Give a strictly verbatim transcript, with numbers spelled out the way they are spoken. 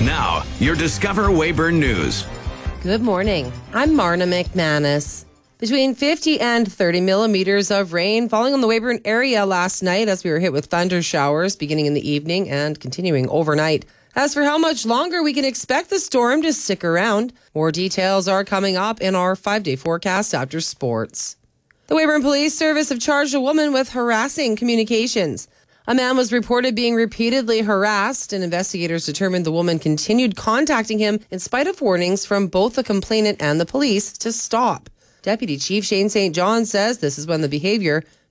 Now, your Discover Weyburn News. Good morning. I'm Marna McManus. Between fifty and thirty millimeters of rain falling on the Weyburn area last night as we were hit with thunder showers beginning in the evening and continuing overnight. As for how much longer we can expect the storm to stick around, more details are coming up in our five-day forecast after sports. The Weyburn Police Service have charged a woman with harassing communications. A man was reported being repeatedly harassed, and investigators determined the woman continued contacting him in spite of warnings from both the complainant and the police to stop. Deputy Chief Shane Saint John says this is when the behavior